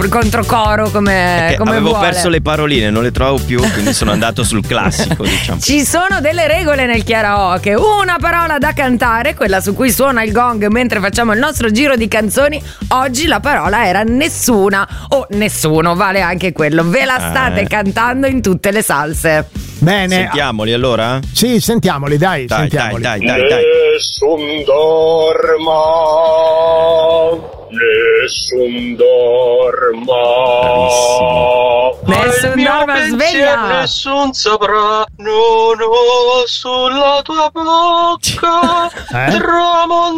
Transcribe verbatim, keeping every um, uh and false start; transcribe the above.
controcoro come, come avevo vuole. perso le paroline, non le trovo più, quindi sono andato sul classico, diciamo. Ci sono delle regole nel karaoke. Una parola da cantare, quella su cui suona il gong mentre facciamo il nostro giro di canzoni. Oggi la parola era nessuna o nessuno, vale anche quello. Ve la state eh. cantando in tutte le salse. Bene. Sentiamoli allora? Sì, sentiamoli, dai, Dai, sentiamoli. dai, dai, dai, dai. Nessun dorma, nessun dorma. Nessun dorma, sveglia. Nessun saprà, non ho sulla tua bocca Eh? tramontare.